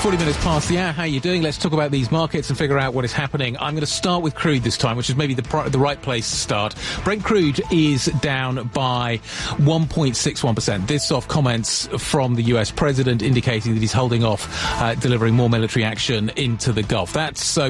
40 minutes past the hour. How are you doing? Let's talk about these markets and figure out what is happening. I'm going to start with crude this time, which is maybe the right place to start. Brent crude is down by 1.61%. This off comments from the US president indicating that he's holding off delivering more military action into the Gulf. That's